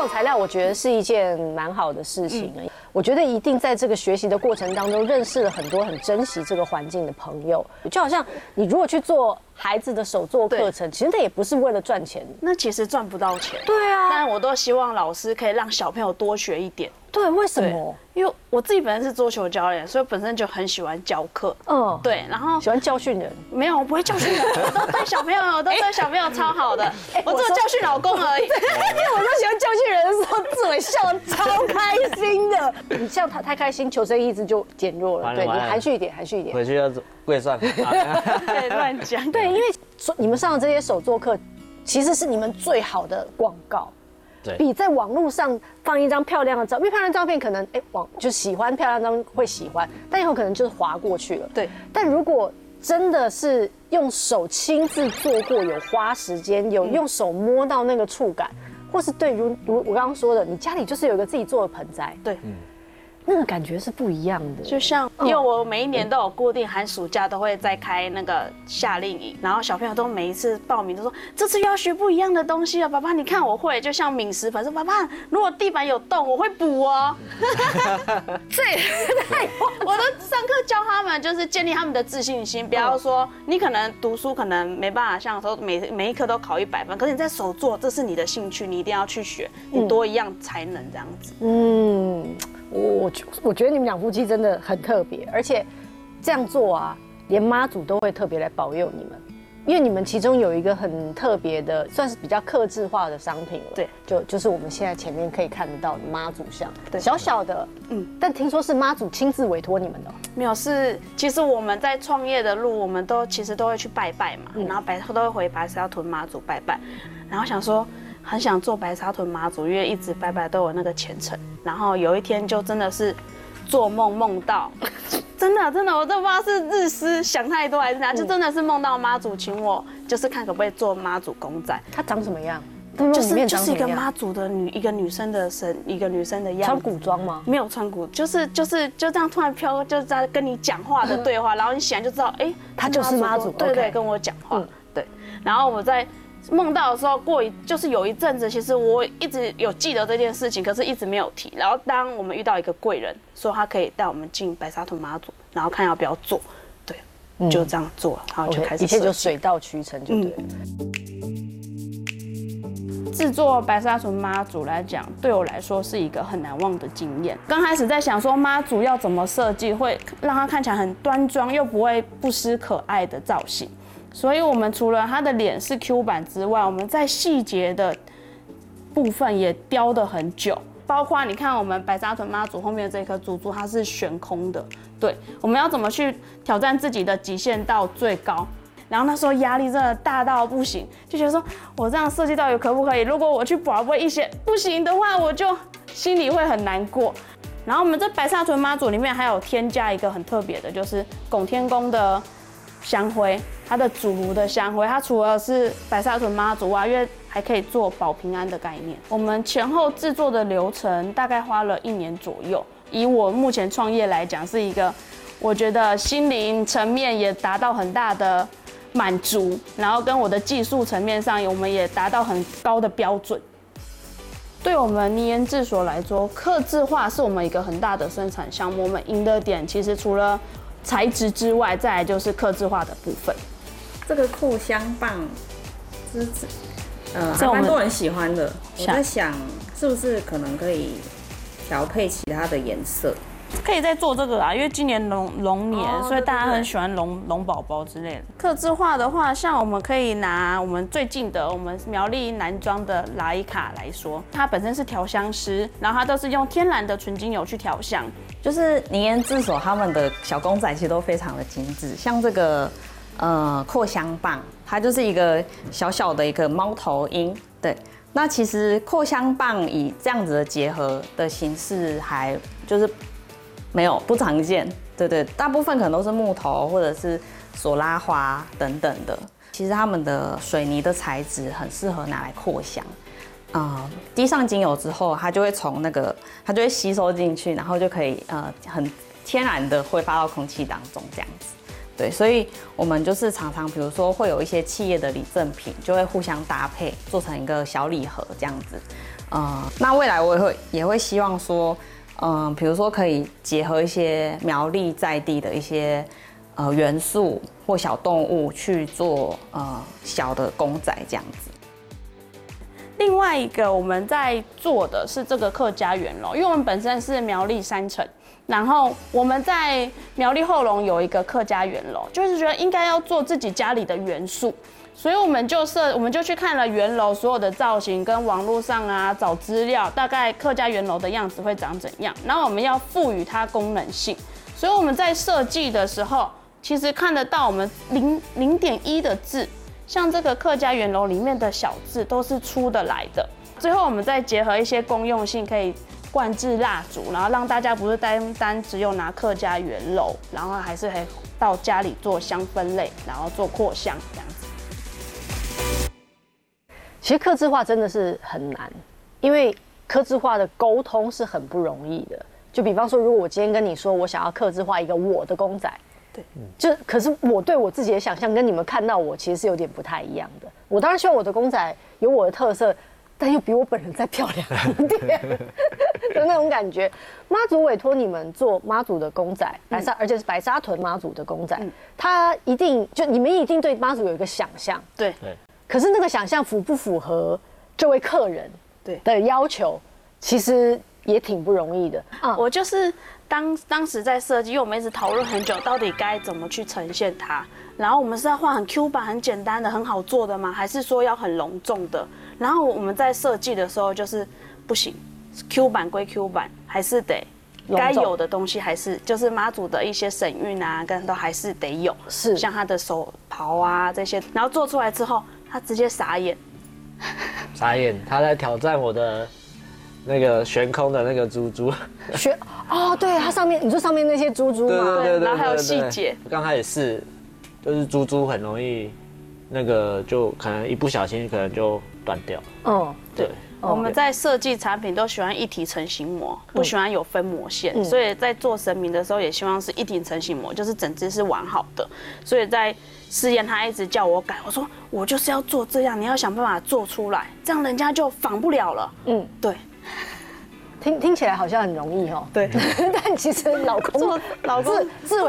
广材料，我觉得是一件蛮好的事情。我觉得一定在这个学习的过程当中，认识了很多很珍惜这个环境的朋友。就好像你如果去做孩子的手作课程，其实那也不是为了赚钱， 那其实赚不到钱。 对啊， 但我都希望老师可以让小朋友多学一点。 对，为什么？ 因为我自己本身是桌球教练，所以本身就很喜欢教课。对，然后喜欢教训人。 没有，我不会教训人，我都对小朋友，超好的。我只有教训老公而已。因为我就喜欢教训人的时候，志伟笑得超开心的。你笑他太开心，求生意志就减弱了。对，你含蓄一点，含蓄一点。 回去要跪算。 对，乱讲。 对，因为你们上的这些手作课，其实是你们最好的广告。比在网络上放一张漂亮的照片，因为漂亮照片可能就喜欢漂亮照片会喜欢，但以后可能就是滑过去了。 对， 但如果真的是用手亲自做过，有花时间，有用手摸到那个触感，或是对如我刚刚说的，你家里就是有一个自己做的盆栽， 对， 那个感觉是不一样的。 就像因为我每一年都有固定寒暑假都会再开那个夏令营，然后小朋友都每一次报名都说这次又要学不一样的东西了，爸爸你看我会，就像敏实粉说爸爸如果地板有洞我会补哦。对，我都上课教他们就是建立他们的自信心，不要说你可能读书可能没办法像说每一科都考100分，可是你在手做这是你的兴趣，你一定要去学，你多一样才能这样子。 我觉得你们两夫妻真的很特别，而且这样做啊，连妈祖都会特别来保佑你们，因为你们其中有一个很特别的，算是比较客制化的商品了。 对， 就是我们现在前面可以看得到的妈祖像， 对， 小小的，但听说是妈祖亲自委托你们的。 没有，其实我们在创业的路，我们其实都会去拜拜嘛，然后都会回白沙屯妈祖拜拜，然后想说。很想做白沙屯妈祖，因为一直拜拜都有那个虔诚。然后有一天就真的是做梦到，真的，我都不知道是日思想太多还是怎样，就真的是梦到妈祖请我，就是看可不可以做妈祖公仔。 它长什么样？ 就是一个妈祖的一个女生的样子。 穿古装吗？ 没有穿古，就这样突然飘，就在跟你讲话的对话，然后你醒来就知道， 她就是妈祖。 对，跟我讲话。对，然后我在。梦到的时候就是有一阵子，其实我一直有记得这件事情，可是一直没有提。然后当我们遇到一个贵人，说他可以带我们进白沙屯妈祖，然后看要不要做，对，就这样做了，然后就开始一切就水到渠成就对了。 制作白沙屯妈祖来讲，对我来说是一个很难忘的经验。刚开始在想说妈祖要怎么设计，会让它看起来很端庄，又不会不失可爱的造型。所以，我们除了他的脸是 Q 版之外，我们在细节的部分也雕得很久。包括你看，我们白沙屯妈祖后面的这颗珠珠，它是悬空的。对，我们要怎么去挑战自己的极限到最高？然后那时候压力真的大到不行，就觉得说我这样设计到底可不可以？如果我去拔不一些不行的话，我就心里会很难过。然后我们这白沙屯妈祖里面还有添加一个很特别的，就是拱天宫的香灰。它的主炉的香灰，它除了是白沙屯妈祖外，因为还可以做保平安的概念。我们前后制作的流程大概花了1年左右。以我目前创业来讲，是一个我觉得心灵层面也达到很大的满足，然后跟我的技术层面上，我们也达到很高的标准。对我们泥岩制所来说，客制化是我们一个很大的生产项目。我们赢的点其实除了材质之外，再来就是客制化的部分。 这个扩香棒，还蛮多人喜欢的。我在想，是不是可能可以调配其他的颜色？ 可以再做这个啊，因为今年龙年，所以大家很喜欢龙宝宝之类的。客制化的话，像我们可以拿我们最近的我们苗栗南庄的莱卡来说，它本身是调香师，然后它都是用天然的纯精油去调香。 就是泥岩制所他们的小公仔其实都非常的精致，像这个扩香棒，它就是一个小小的一个猫头鹰。对，那其实扩香棒以这样子的结合的形式，还就是不常见。对对，大部分可能都是木头或者是索拉花等等的。其实他们的水泥的材质很适合拿来扩香。滴上精油之后，它就会它就会吸收进去，然后就可以很天然的挥发到空气当中这样子。对，所以我们就是常常比如说会有一些企业的礼赠品，就会互相搭配做成一个小礼盒这样子。 那未来我也会希望说，比如说可以结合一些苗栗在地的一些元素或小动物去做小的公仔这样子。 另外一个我们在做的是这个客家圆楼，因为我们本身是苗栗山城，然后我们在苗栗后龙有一个客家圆楼，就是觉得应该要做自己家里的元素，所以我们就去看了圆楼所有的造型，跟网络上啊找资料，大概客家圆楼的样子会长怎样，然后我们要赋予它功能性，所以我们在设计的时候，其实看得到我们0.1的字。像这个客家圆楼里面的小字都是出得来的，最后我们再结合一些公用性，可以灌制蜡烛，然后让大家不是单只有拿客家圆楼，然后还是可以到家里做香氛类，然后做扩香这样子。 其实客制化真的是很难，因为客制化的沟通是很不容易的。就比方说，如果我今天跟你说我想要客制化一个我的公仔。对，可是我对我自己的想象跟你们看到我其实是有点不太一样的。我当然希望我的公仔有我的特色，但又比我本人再漂亮一点的那种感觉。妈祖委托你们做妈祖的公仔，而且是白沙屯妈祖的公仔，他一定就你们一定对妈祖有一个想象， 对。 可是那个想象符不符合这位客人的要求，其实也挺不容易的。 我就是当时在设计，因为我们一直讨论很久，到底该怎么去呈现它。然后我们是要画很 Q 版、很简单的、很好做的吗？还是说要很隆重的？然后我们在设计的时候就是不行 ，Q 版归 Q 版，还是得该有的东西，还是就是妈祖的一些神韵啊，跟都还是得有。 是像他的手袍啊这些，然后做出来之后，他直接傻眼。 傻眼，他在挑战我的。那个悬空的那个珠珠， 对，它上面你说上面那些珠珠嘛， 对，然后还有细节。 刚开始就是珠珠很容易，那个就可能一不小心可能就断掉。对。 我们在设计产品都喜欢一体成型模，不喜欢有分模线，所以在做神明的时候也希望是一体成型模，就是整只是完好的。所以在试验他一直叫我改，我说我就是要做这样，你要想办法做出来，这样人家就仿不了了。对。 听起来好像很容易哦， 对， 但其实老公自